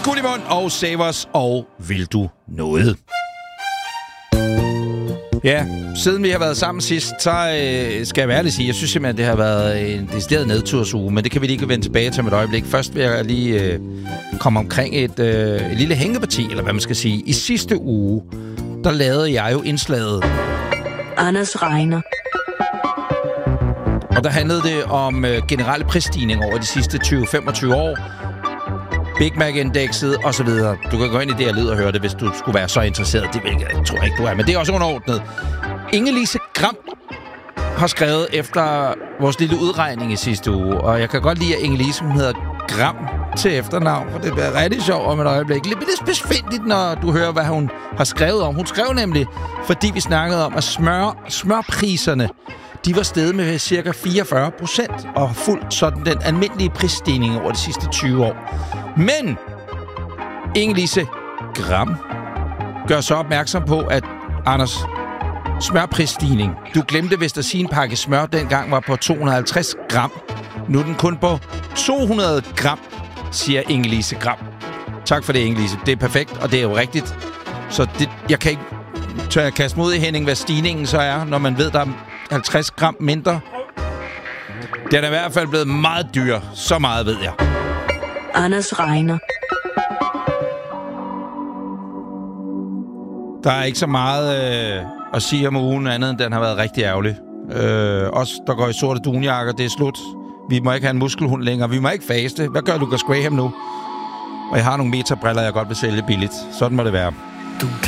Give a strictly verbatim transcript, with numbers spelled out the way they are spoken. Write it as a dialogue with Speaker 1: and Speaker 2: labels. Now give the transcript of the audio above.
Speaker 1: kul i mund og save os, og vil du noget? Ja, siden vi har været sammen sidst, så øh, skal jeg være ærlig sige, jeg synes simpelthen, det har været en decideret nedtursuge, men det kan vi lige vende tilbage til med et øjeblik. Først vil jeg lige øh, komme omkring et, øh, et lille hængeparti, eller hvad man skal sige. I sidste uge, der lavede jeg jo indslaget
Speaker 2: Anders regner.
Speaker 1: Og der handlede det om øh, generelle prisstigning over de sidste tyve til femogtyve år. Big Mac-indekset og så videre. Du kan gå ind i det, jeg lyder og høre det, hvis du skulle være så interesseret. Det vil jeg, tror jeg ikke, du er. Men det er også underordnet. Inge-Lise Gram har skrevet efter vores lille udregning i sidste uge. Og jeg kan godt lide, at Inge-Lise, hun hedder Gram til efternavn. For det bliver rigtig sjovt om et øjeblik. Lidt besvindeligt, når du hører, hvad hun har skrevet om. Hun skrev nemlig, fordi vi snakkede om, at smør, smørpriserne, de var steget med cirka fireogfyrre procent og fuldt sådan den almindelige prisstigning over de sidste tyve år. Men Inge-Lise Gram gør så opmærksom på, at Anders, smørprisstigning. Du glemte vist at sige, en pakke smør dengang var på to hundrede og halvtreds gram. Nu er den kun på to hundrede gram, siger Inge-Lise Gram. Tak for det, Inge-Lise. Det er perfekt, og det er jo rigtigt. Så det, jeg kan ikke tør jeg kaste mod i Henning, hvad stigningen så er, når man ved, der er halvtreds gram mindre. Det er da i hvert fald blevet meget dyr. Så meget ved jeg.
Speaker 2: Anders regner.
Speaker 1: Der er ikke så meget øh, at sige om ugen andet, end den har været rigtig ærgerlig. Øh, os, der går i sorte dunjakker, det er slut. Vi må ikke have en muskelhund længere. Vi må ikke faste. Hvad gør Lucas Graham nu? Og jeg har nogle metabriller, jeg godt vil sælge billigt. Sådan må det være.
Speaker 3: Du